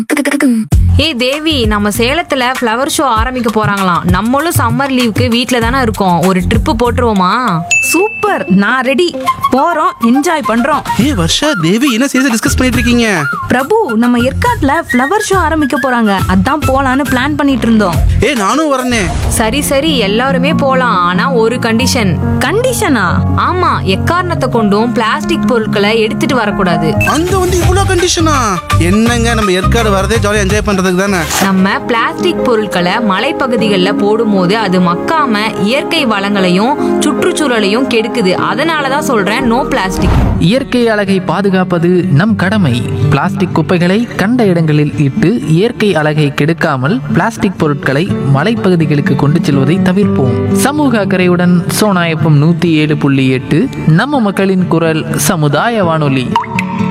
ஏய் தேவி, நம்ம சேலத்துல ஃப்ளவர் ஷோ ஆரம்பிக்க போறாங்களாம். நம்மளும் சம்மர் லீவுக்கு வீட்ல தானே இருக்கோம், ஒரு ட்ரிப்பு போட்டுருவோமா? சூப்பர், நான் ரெடி. போறோம், என்ஜாய் பண்றோம். வர்ஷா, தேவி என்ன சீரியஸா டிஸ்கஸ் பண்ணிட்டு இருக்கீங்க? பிரபு, நம்ம ஏற்காட்ல ஃப்ளவர் ஷோ ஆரம்பிக்க போறாங்க, அதான் போலான்னு பிளான் பண்ணிட்டு இருந்தோம். நானும் வரனே. சரி சரி, எல்லாருமே போலாம். ஆனா ஒரு கண்டிஷன். கண்டிஷனா? ஆமா, எக்காரணத்தை கொண்டும் பிளாஸ்டிக் பொருட்களை எடுத்துட்டு வரக்கூடாது. அங்க வந்து இவ்வளவு கண்டிஷனா? என்னங்க, நம்ம ஏற்காடு வரதே ஜாலியா என்ஜாய் பண்றதுக்கு தானே. நம்ம பிளாஸ்டிக் பொருட்களை மலைப்பகுதிகளில் போடும்போது அது மக்காம இயற்கை வளங்களையும் சுற்றுச்சூழலையும் கெடுக்குது. அதனாலதான் சொல்றேன், நோ பிளாஸ்டிக். இயற்கை அழகை பாதுகாப்பது நம் கடமை. பிளாஸ்டிக் குப்பைகளை கண்ட இடங்களில் இட்டு இயற்கை அழகை கெடுக்காமல் பிளாஸ்டிக் பொருட்களை மலைப்பகுதிகளுக்கு கொண்டு செல்வதை தவிர்ப்போம். சமூக அக்கறையுடன் சோனா FM 107.8 நம்ம மக்களின் குரல் சமுதாய வானொலி.